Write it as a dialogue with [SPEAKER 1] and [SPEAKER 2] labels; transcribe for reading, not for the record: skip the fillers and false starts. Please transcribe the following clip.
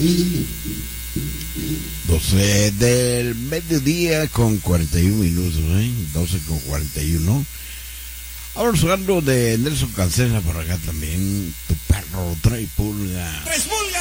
[SPEAKER 1] 12 del mediodía con 41 minutos, 12 con 41. Ahora jugando de Nelson Cancela por acá también. Tu perro trae pulga.
[SPEAKER 2] ¡Tres pulgas!